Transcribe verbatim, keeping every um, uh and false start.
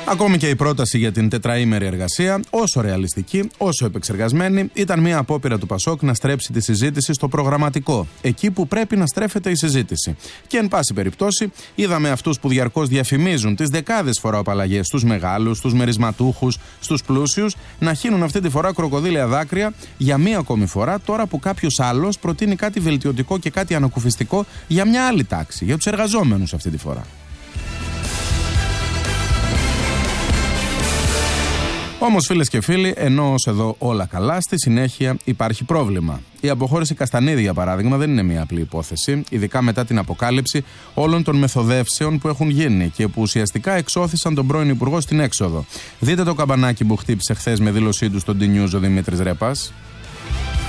Ακόμη και η πρόταση για την τετραήμερη εργασία, όσο ρεαλιστική, όσο επεξεργασμένη, ήταν μια απόπειρα του Πασόκ να στρέψει τη συζήτηση στο προγραμματικό, εκεί που πρέπει να στρέφεται η συζήτηση. Και εν πάση περιπτώσει, είδαμε αυτούς που διαρκώς διαφημίζουν τις δεκάδες φοροαπαλλαγές στους μεγάλους, στους μερισματούχους, στους πλούσιους, να χύνουν αυτή τη φορά κροκοδίλια δάκρυα για μία ακόμη φορά, τώρα που κάποιος άλλος προτείνει κάτι βελτιωτικό και κάτι ανακουφιστικό για μια άλλη τάξη, για τους εργαζόμενους αυτή τη φορά. Όμως, φίλες και φίλοι, ενώ ως εδώ όλα καλά, στη συνέχεια υπάρχει πρόβλημα. Η αποχώρηση Καστανίδη, για παράδειγμα, δεν είναι μια απλή υπόθεση, ειδικά μετά την αποκάλυψη όλων των μεθοδεύσεων που έχουν γίνει και που ουσιαστικά εξώθησαν τον πρώην Υπουργό στην έξοδο. Δείτε το καμπανάκι που χτύπησε χθες με δήλωσή του στον ντι-News ο Δημήτρης Ρέπας.